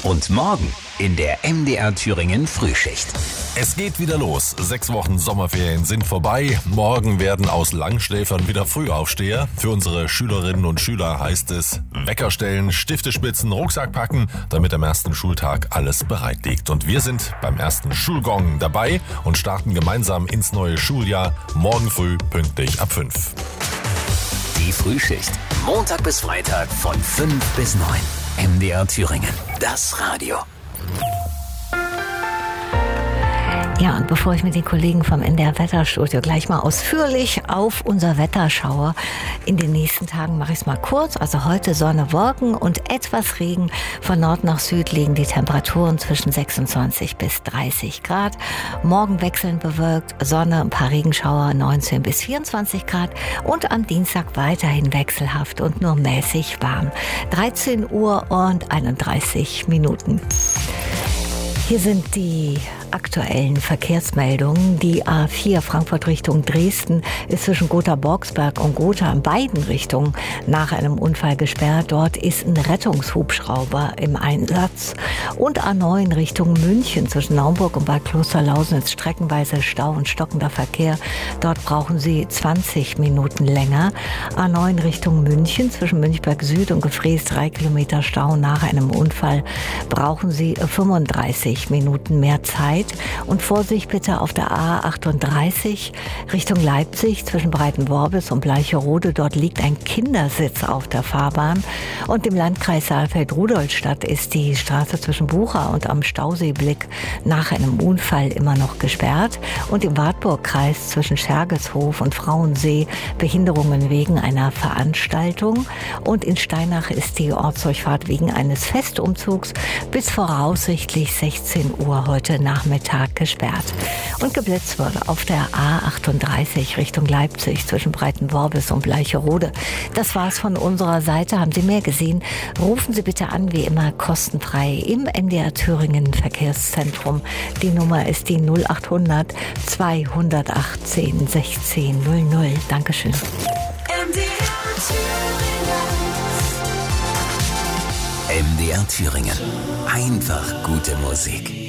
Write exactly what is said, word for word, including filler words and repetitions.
Und morgen in der M D R Thüringen Frühschicht. Es geht wieder los. Sechs Wochen Sommerferien sind vorbei. Morgen werden aus Langschläfern wieder Frühaufsteher. Für unsere Schülerinnen und Schüler heißt es Wecker stellen, Stifte spitzen, Rucksack packen, damit am ersten Schultag alles bereit liegt. Und wir sind beim ersten Schulgong dabei und starten gemeinsam ins neue Schuljahr. Morgen früh pünktlich ab fünf. Die Frühschicht. Montag bis Freitag von fünf bis neun. M D R Thüringen. Das Radio. Ja, und bevor ich mit den Kollegen vom N D R Wetterstudio gleich mal ausführlich auf unser Wetter schaue, in den nächsten Tagen mache ich es mal kurz. Also heute Sonne, Wolken und etwas Regen. Von Nord nach Süd liegen die Temperaturen zwischen sechsundzwanzig bis dreißig Grad. Morgen wechselnd bewölkt, Sonne, ein paar Regenschauer, neunzehn bis vierundzwanzig Grad. Und am Dienstag weiterhin wechselhaft und nur mäßig warm. dreizehn Uhr und einunddreißig Minuten. Hier sind die aktuellen Verkehrsmeldungen. Die A vier Frankfurt Richtung Dresden ist zwischen Gotha-Borgsberg und Gotha in beiden Richtungen nach einem Unfall gesperrt. Dort ist ein Rettungshubschrauber im Einsatz. Und A neun Richtung München zwischen Naumburg und Bad Klosterlausitz streckenweise Stau und stockender Verkehr. Dort brauchen Sie zwanzig Minuten länger. A neun Richtung München zwischen Münchberg Süd und Gefrees drei Kilometer Stau nach einem Unfall. Brauchen Sie fünfunddreißig Minuten mehr Zeit. Und Vorsicht bitte auf der A achtunddreißig Richtung Leipzig zwischen Breitenworbis und Bleicherode. Dort liegt ein Kindersitz auf der Fahrbahn. Und im Landkreis Saalfeld-Rudolstadt ist die Straße zwischen Bucha und am Stauseeblick nach einem Unfall immer noch gesperrt. Und im Wartburgkreis zwischen Schergeshof und Frauensee Behinderungen wegen einer Veranstaltung. Und in Steinach ist die Ortsdurchfahrt wegen eines Festumzugs bis voraussichtlich sechzehn Uhr heute Nachmittag gesperrt. Und geblitzt wurde auf der A achtunddreißig Richtung Leipzig zwischen Breitenworbis und Bleicherode. Das war's von unserer Seite. Haben Sie mehr gesehen? Rufen Sie bitte an, wie immer kostenfrei im N D R Thüringen Verkehrszentrum. Die Nummer ist die null achthundert zweihundertachtzehn sechzehn null null. Dankeschön. M D R Thüringen. Einfach gute Musik.